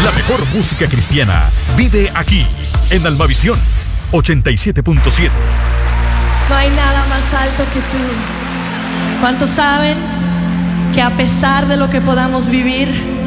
La mejor música cristiana vive aquí, en Almavisión 87.7. No hay nada más alto que tú. ¿Cuántos saben que a pesar de lo que podamos vivir,